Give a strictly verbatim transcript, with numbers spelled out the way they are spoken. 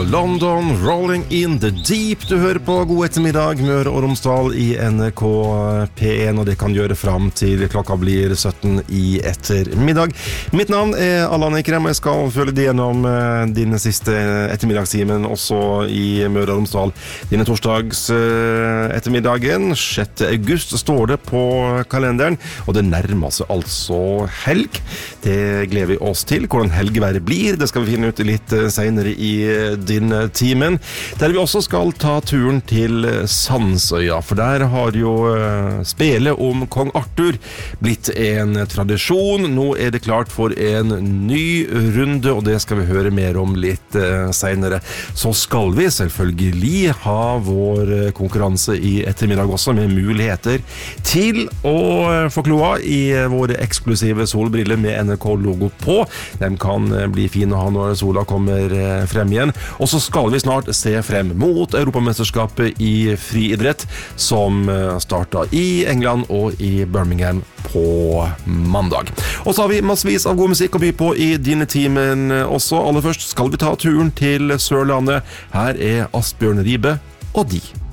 London, Rolling in the Deep. Du hører på God ettermiddag, Møre og Romsdal i N R K P en, og det kan gjøre frem til klokka blir sytten i ettermiddag. Mitt navn er Allan Ekrem, og jeg skal følge deg gjennom din siste ettermiddagstimen også i Møre og Romsdal. Dine torsdags ettermiddagen, sjette august, står det på kalenderen, og det nærmer seg altså helg. Det gleder vi oss til. Hvordan helgeværet blir, det skal vi finne ut litt senere i din timen, der vi også skal ta turen til Sandsøya, for der har jo spelet om Kong Arthur blitt en tradisjon. Nå er det klart for en ny runde, og det skal vi høre mer om litt senere. Så skal vi selvfølgelig ha vår konkurranse i ettermiddag også, med muligheter til å få kloa i våre eksklusive solbriller med N R K-logo på. De kan bli fine å ha når sola kommer frem igjen. Og så skal vi snart se frem mot Europamesterskapet i friidrett, som startet i England og i Birmingham på mandag. Og så har vi massevis av god musikk å by på i dine timen også. Aller først skal vi ta turen til Sørlandet. Her er Asbjørn Ribe og de.